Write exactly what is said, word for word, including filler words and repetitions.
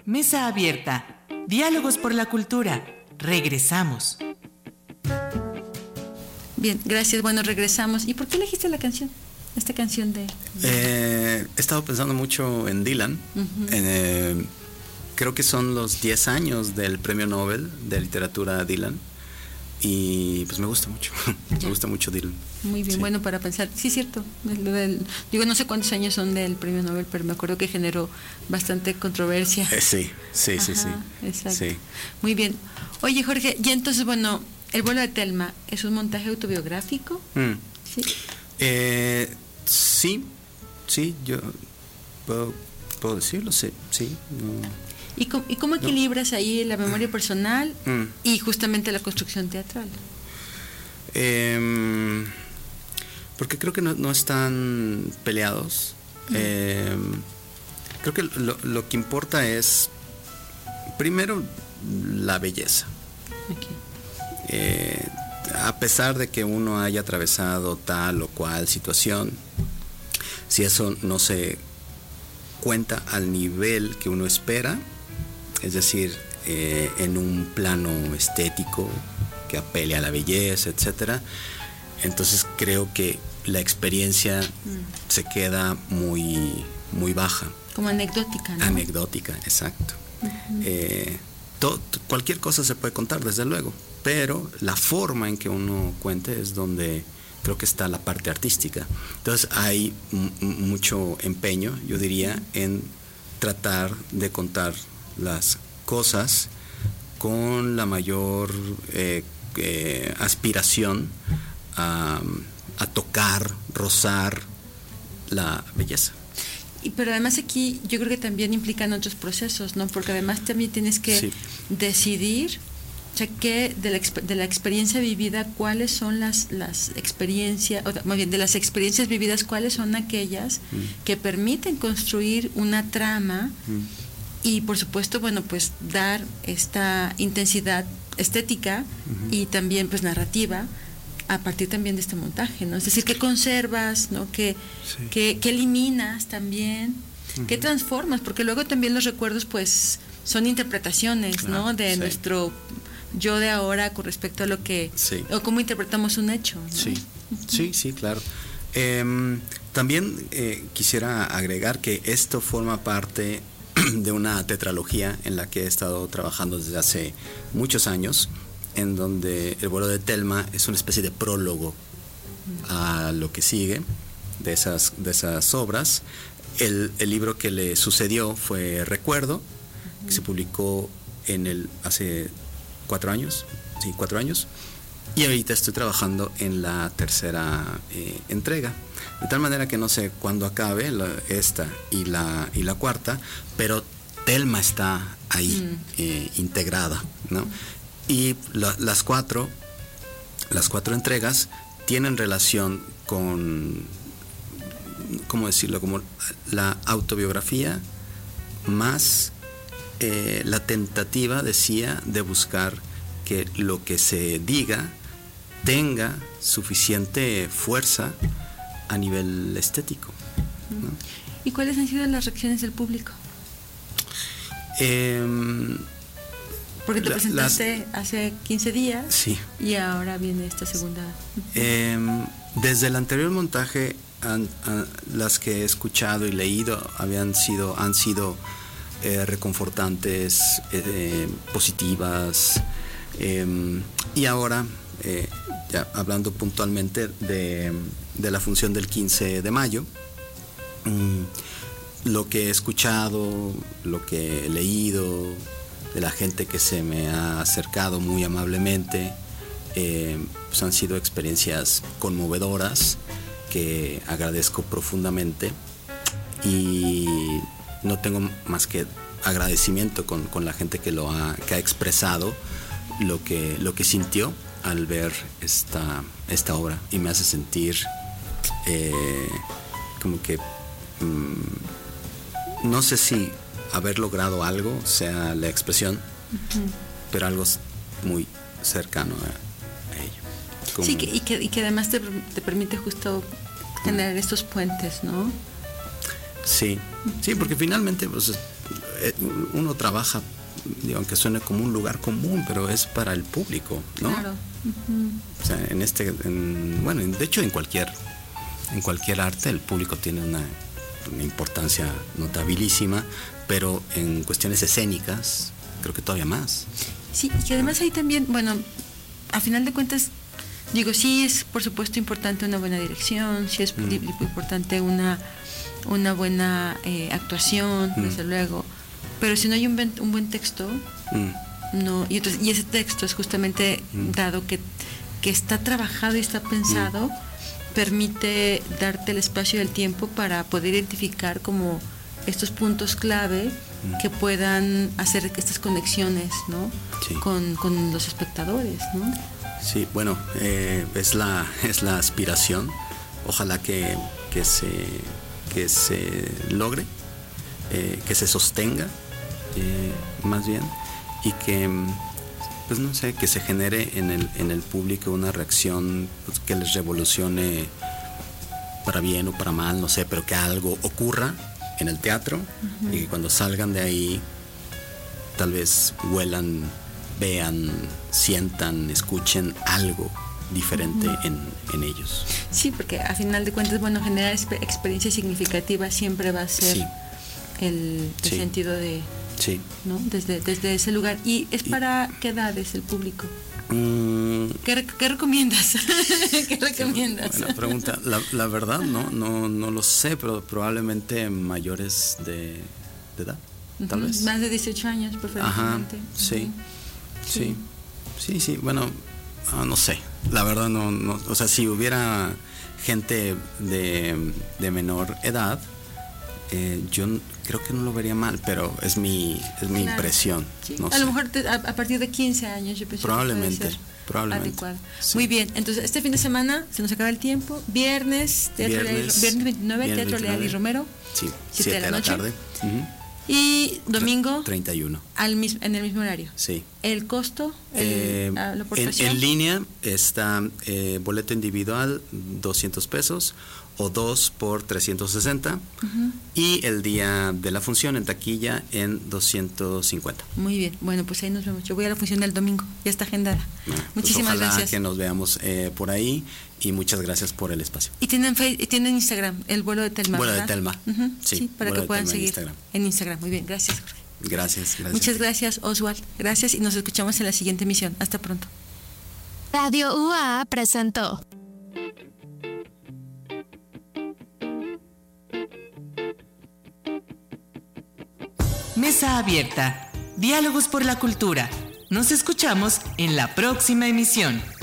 Mesa abierta. Diálogos por la cultura. Regresamos. Bien, gracias. Bueno, regresamos. ¿Y por qué elegiste la canción? Esta canción de... Eh, he estado pensando mucho en Dylan. Uh-huh. eh, creo que son los diez años del Premio Nobel de Literatura Dylan. Y pues me gusta mucho. Me gusta mucho Dylan. Muy bien, sí. Bueno, para pensar. Sí, es cierto. El, el, digo, no sé cuántos años son del Premio Nobel, pero me acuerdo que generó bastante controversia. Eh, sí, sí, Ajá, sí, sí. Exacto. Sí. Muy bien. Oye, Jorge, y entonces, bueno, El vuelo de Thelma, ¿es un montaje autobiográfico? Mm. Sí. Eh, sí, sí, yo puedo, puedo decirlo, sí, sí. No. ¿Y cómo, ¿Y cómo equilibras no. ahí la memoria personal mm. y justamente la construcción teatral? Eh, porque creo que no, no están peleados. Mm. Eh, creo que lo, lo que importa es, primero, la belleza. Okay. Eh, a pesar de que uno haya atravesado tal o cual situación, si eso no se cuenta al nivel que uno espera, es decir, eh, en un plano estético que apele a la belleza, etcétera, entonces creo que la experiencia mm. se queda muy, muy baja. Como anecdótica, ¿no? Anecdótica, exacto. Uh-huh. Eh, to, cualquier cosa se puede contar, desde luego, pero la forma en que uno cuente es donde creo que está la parte artística. Entonces hay m- mucho empeño, yo diría, en tratar de contar las cosas con la mayor eh, eh, aspiración a, a tocar, rozar la belleza. Y, pero además aquí yo creo que también implican otros procesos, ¿no? Porque además también tienes que sí. decidir, o sea, que de la, de la experiencia vivida, cuáles son las, las experiencias, o más bien de las experiencias vividas, cuáles son aquellas mm. que permiten construir una trama mm. y por supuesto, bueno, pues dar esta intensidad estética uh-huh. y también pues narrativa a partir también de este montaje, ¿no? Es decir, que conservas, ¿no? Que, sí. que, que eliminas también, uh-huh. que transformas, porque luego también los recuerdos pues son interpretaciones, claro, ¿no? De sí. nuestro yo de ahora con respecto a lo que sí. o cómo interpretamos un hecho, ¿no? Sí, uh-huh. sí, sí, claro. Eh, también eh, quisiera agregar que esto forma parte de una tetralogía en la que he estado trabajando desde hace muchos años, en donde El vuelo de Thelma es una especie de prólogo a lo que sigue de esas, de esas obras. El, el libro que le sucedió fue Recuerdo, que se publicó en el hace cuatro años, sí, cuatro años, y ahorita estoy trabajando en la tercera eh, entrega. De tal manera que no sé cuándo acabe la, esta y la, y la cuarta, pero Thelma está ahí mm. eh, integrada, ¿no? Y la, las cuatro, las cuatro entregas tienen relación con, ¿cómo decirlo? Como la autobiografía más eh, la tentativa, decía, de buscar que lo que se diga tenga suficiente fuerza a nivel estético, ¿no? ¿Y cuáles han sido las reacciones del público? Eh, Porque te la, presentaste las, hace quince días sí. y ahora viene esta segunda. Eh, desde el anterior montaje, han, han, las que he escuchado y leído habían sido, han sido eh, reconfortantes, eh, positivas, eh, y ahora eh, ya hablando puntualmente de, de la función del quince de mayo, mmm, lo que he escuchado, lo que he leído de la gente que se me ha acercado muy amablemente, eh, pues han sido experiencias conmovedoras que agradezco profundamente, y no tengo más que agradecimiento con, con la gente que lo ha, que ha expresado lo que, lo que sintió al ver esta, esta obra, y me hace sentir eh, como que mmm, no sé si haber logrado algo sea la expresión, uh-huh. pero algo muy cercano a, a ello. Como... Sí, que, y, que, y que además te, te permite justo generar estos puentes, ¿no? Sí, sí, porque finalmente pues, uno trabaja, digo, aunque suene como un lugar común, pero es para el público, ¿no? Claro. Uh-huh. O sea, en este, en, bueno, de hecho en cualquier, en cualquier arte el público tiene una, una importancia notabilísima, pero en cuestiones escénicas creo que todavía más. Sí, y que además ahí también, bueno, a final de cuentas, digo, sí es por supuesto importante una buena dirección, sí es mm. importante una, una buena eh, actuación, mm. desde luego, pero si no hay un, ben, un buen texto, mm. no, y, entonces, y ese texto es justamente mm. dado que, que está trabajado y está pensado, mm. permite darte el espacio y el tiempo para poder identificar como estos puntos clave mm. que puedan hacer estas conexiones, ¿no? Sí. con, con los espectadores, ¿no? Sí, bueno, eh, es la es la aspiración. Ojalá que, que se que se logre, eh, que se sostenga, eh, más bien, y que, pues no sé, que se genere en el en el público una reacción, pues, que les revolucione para bien o para mal, no sé, pero que algo ocurra en el teatro, uh-huh. y que cuando salgan de ahí tal vez huelan, vean, sientan, escuchen algo diferente uh-huh. en, en ellos. Sí, porque a final de cuentas, bueno, generar exper- experiencia significativa siempre va a ser, sí. el, el sí. sentido de, sí. ¿no? Desde, desde ese lugar. ¿Y es para y, qué edades el público? Um, ¿Qué, ¿Qué recomiendas? ¿Qué recomiendas? Buena pregunta. La, la verdad no, no, no lo sé, pero probablemente mayores de, de edad, uh-huh. tal vez. Más de dieciocho años, preferentemente. Ajá, sí. Uh-huh. Sí, sí, sí, bueno, no sé, la verdad no, no, o sea, si hubiera gente de, de menor edad, eh, yo creo que no lo vería mal, pero es mi, es mi claro. impresión. Sí. No a sé. lo mejor te, a, a partir de quince años yo pienso probablemente, que puede ser probablemente. adecuado. Sí. Muy bien, entonces este fin de semana se nos acaba el tiempo, viernes, Teatro viernes, Leal, viernes veintinueve, viernes Teatro Leal y Romero, sí, siete de la tarde. Uh-huh. Y domingo treinta y uno al mismo, en el mismo horario. Sí. ¿El costo? El, eh, la en, en línea está eh, boleto individual doscientos pesos o dos por trescientos sesenta, uh-huh. y el día de la función en taquilla en doscientos cincuenta. Muy bien, bueno, pues ahí nos vemos. Yo voy a la función del domingo, ya está agendada. Bueno, muchísimas pues ojalá gracias. Que nos veamos eh, por ahí, y muchas gracias por el espacio. Y tienen fe- tienen Instagram, el vuelo de Telma. Vuelo ¿verdad? de Telma, uh-huh. sí, sí, para que puedan seguir en Instagram. en Instagram. Muy bien, gracias. Gracias, gracias. Muchas gracias, Oswald. Gracias y nos escuchamos en la siguiente emisión. Hasta pronto. Radio U A A presentó Mesa Abierta. Diálogos por la Cultura. Nos escuchamos en la próxima emisión.